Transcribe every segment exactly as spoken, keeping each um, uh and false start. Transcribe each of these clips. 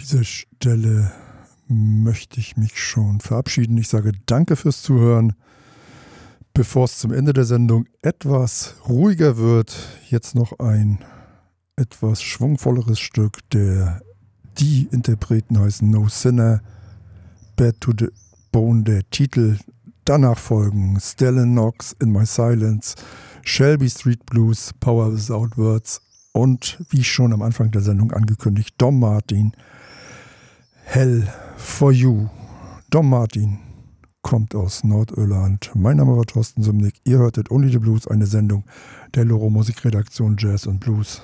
dieser Stelle möchte ich mich schon verabschieden. Ich sage danke fürs Zuhören. Bevor es zum Ende der Sendung etwas ruhiger wird, jetzt noch ein etwas schwungvolleres Stück. Der, die Interpreten heißen No Sinner, Bad to the Bone der Titel. Danach folgen Stellan Knox, In My Silence, Shelby Street Blues, Power Without Words und, wie schon am Anfang der Sendung angekündigt, Dom Martin, Hell for You. Dom Martin kommt aus Nordirland. Mein Name war Thorsten Sümnick. Ihr hörtet Only the Blues, eine Sendung der Loro Musikredaktion Jazz und Blues.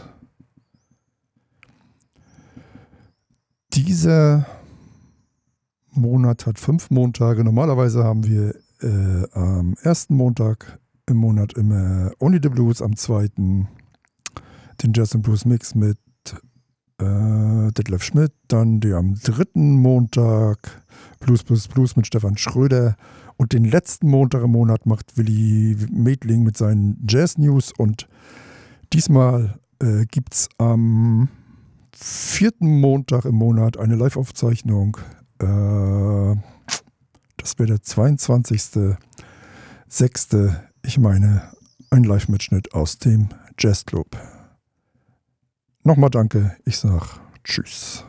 Dieser Monat hat fünf Montage. Normalerweise haben wir äh, am ersten Montag im Monat immer Only the Blues, am zweiten den Jazz und Blues Mix mit äh, Detlef Schmidt, dann der am dritten Montag Blues Blues Blues mit Stefan Schröder und den letzten Montag im Monat macht Willi Medling mit seinen Jazz News und diesmal äh, gibt es am vierten Montag im Monat eine Live-Aufzeichnung. Äh, das wäre der zweiundzwanzigster sechster Ich meine, ein Live-Mitschnitt aus dem Jazzclub. Nochmal danke, ich sag Tschüss.